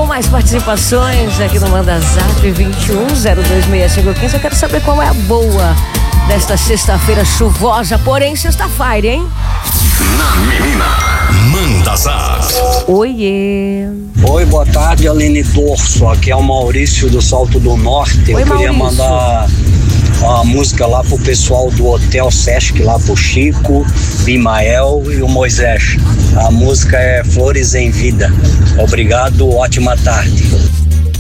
com mais participações aqui no Manda Zap 21026515. Eu quero saber qual é a boa desta sexta-feira chuvosa, porém sexta-feira, hein? Na menina, Manda Zap. Oiê. Oi, boa tarde, Aline Dorso. Aqui é o Maurício do Salto do Norte. Oi, eu queria Maurício. mandar uma música lá pro pessoal do Hotel Sesc, lá pro Chico, Bimael e o Moisés. A música é Flores em Vida. Obrigado, ótima tarde.